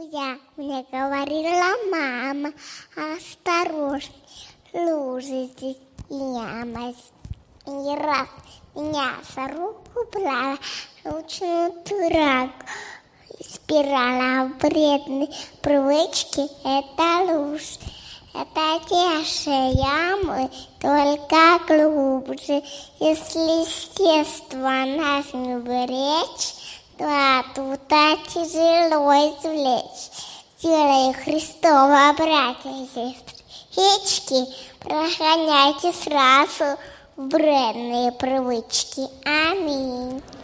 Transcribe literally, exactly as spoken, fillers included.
нельзя, мне говорила мама, осторожно, лужи здесь и яма. И раз меня за руку брала, научную дурак, спирала вредной привычки, это ложь. Это те же ямы, только глубже. Если естество нас не беречь, то оттуда тяжело извлечь. Делай Христова, братья и сестры, речки прогоняйте сразу вредные привычки. Аминь.